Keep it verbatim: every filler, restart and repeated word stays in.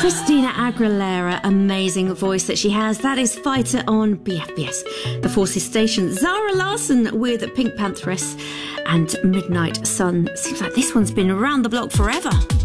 Christina Aguilera, amazing voice that she has. That is Fighter on B F B S. The Forces Station. Zara Larsson with Pink Pantheress and Midnight Sun. Seems like this one's been around the block forever.